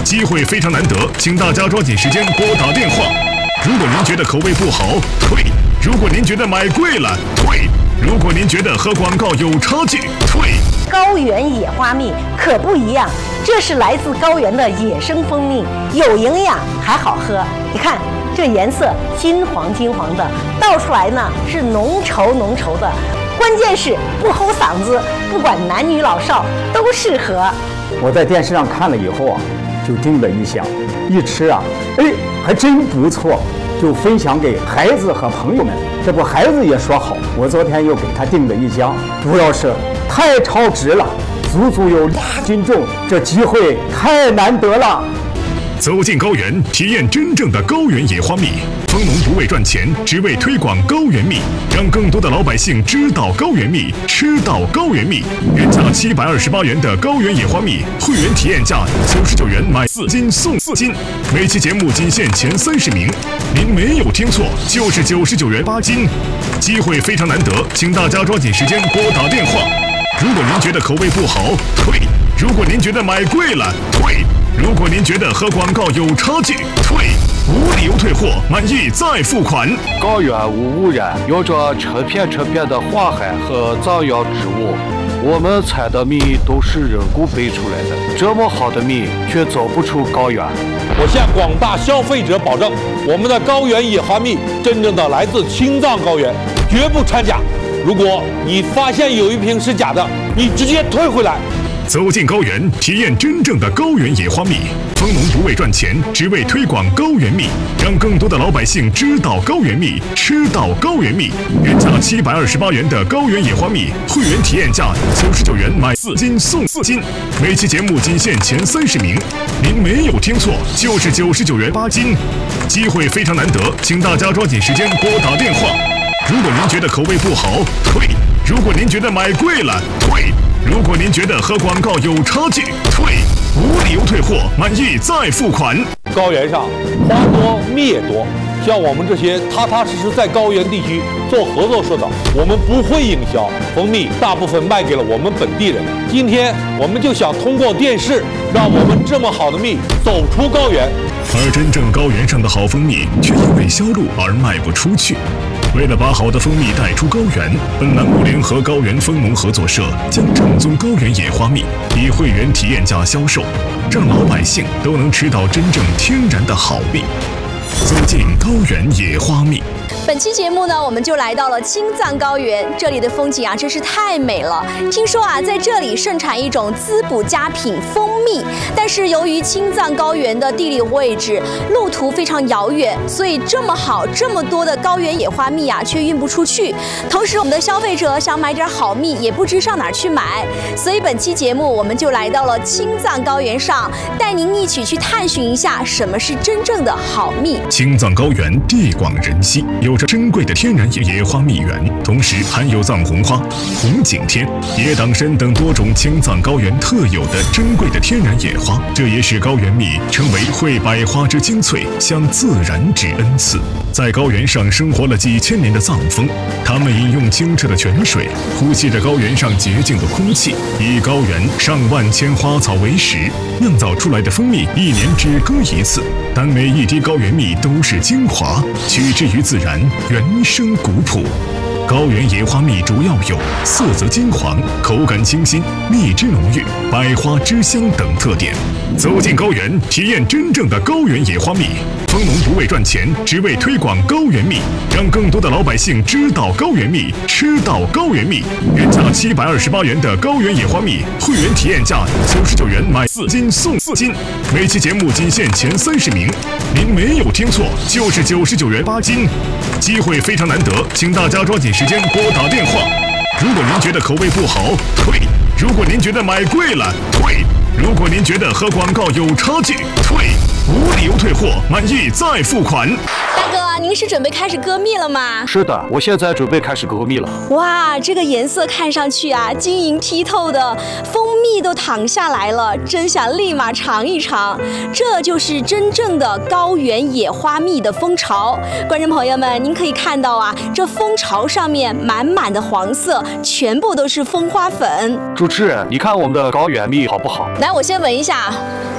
机会非常难得，请大家抓紧时间拨打电话。如果您觉得口味不好，退；如果您觉得买贵了，退；如果您觉得和广告有差距，退。 高原野花蜜可不一样，这是来自高原的野生蜂蜜，有营养还好喝。你看这颜色金黄金黄的，倒出来呢是浓稠浓稠的，关键是不齁嗓子，不管男女老少都适合。 我在电视上看了以后啊，就订了一箱，一吃啊，还真不错，就分享给孩子和朋友们。这不，孩子也说好，我昨天又给他订了一箱，主要是太超值了，足足有2斤重，这机会太难得了。 走进高原，体验真正的高原野花蜜。蜂农不为赚钱，只为推广高原蜜，让更多的老百姓知道高原蜜，吃到高原蜜。原价728元的高原野花蜜，会员体验价99元买4斤送4斤。每期节目仅限前30名，您没有听错，就是99元8斤。机会非常难得，请大家抓紧时间拨打电话。如果您觉得口味不好，退；如果您觉得买贵了，退；如果您觉得和广告有差距，退。无理由退货，满意再付款。 高原无污染，有着成片的花海和藏药植物，我们采的蜜都是人工培出来的，这么好的蜜却走不出高原。 我向广大消费者保证，我们的高原野花蜜真正的来自青藏高原，绝不掺假。如果你发现有一瓶是假的，你直接退回来。 走进高原，体验真正的高原野花蜜。蜂农不为赚钱，只为推广高原蜜，让更多的老百姓知道高原蜜，吃到高原蜜。原价728元的高原野花蜜，会员体验价99元买4斤送4斤。每期节目仅限前30名，您没有听错，就是99元8斤。机会非常难得，请大家抓紧时间拨打电话。如果您觉得口味不好，退；如果您觉得买贵了，退；如果您觉得和广告有差距，退。无理由退货，满意再付款。 高原上花多蜜也多，像我们这些踏踏实实在高原地区做合作社的，我们不会营销，蜂蜜大部分卖给了我们本地人。今天我们就想通过电视，让我们这么好的蜜走出高原。 而真正高原上的好蜂蜜却因为销路而卖不出去。为了把好的蜂蜜带出高原，本栏目联合高原蜂农合作社将正宗高原野花蜜以会员体验价销售，让老百姓都能吃到真正天然的好蜜。走进高原野花蜜。 本期节目呢，我们就来到了青藏高原，这里的风景啊真是太美了。听说啊，在这里盛产一种滋补佳品蜂蜜，但是由于青藏高原的地理位置、路途非常遥远，所以这么好、这么多的高原野花蜜啊，却运不出去。同时，我们的消费者想买点好蜜，也不知上哪儿去买。所以本期节目，我们就来到了青藏高原上，带您一起去探寻一下什么是真正的好蜜。 青藏高原地广人稀，有着珍贵的天然野花蜜源，同时含有藏红花、红景天、野党参等多种青藏高原特有的珍贵的天然野花，这也使高原蜜成为会百花之精粹，向自然之恩赐。在高原上生活了几千年的藏蜂，他们饮用清澈的泉水，呼吸着高原上洁净的空气，以高原上万千花草为食，酿造出来的蜂蜜一年只割一次，但每一滴高原蜜都是精华，取之于自然，原生古朴。高原野花蜜主要有色泽金黄、口感清新、蜜汁浓郁、百花之香等特点。走进高原，体验真正的高原野花蜜。蜂农不为赚钱，只为推广高原蜜，让更多的老百姓知道高原蜜，吃到高原蜜。原价728元的高原野花蜜，会员体验价99元买4斤送4斤。每期节目仅限前30名，您没有听错，就是99元8斤。机会非常难得，请大家抓紧时间拨打电话。如果您觉得口味不好，退；如果您觉得买贵了，退；如果您觉得和广告有差距，退。无理由退货，满意再付款。 大哥，您是准备开始割蜜了吗？ 是的，我现在准备开始割蜜了。 哇，这个颜色看上去啊，晶莹剔透的，蜂蜜都淌下来了，真想立马尝一尝。这就是真正的高原野花蜜的蜂巢。观众朋友们，您可以看到啊，这蜂巢上面满满的黄色，全部都是蜂花粉。 主持人，你看我们的高原蜜好不好？ 来，我先闻一下。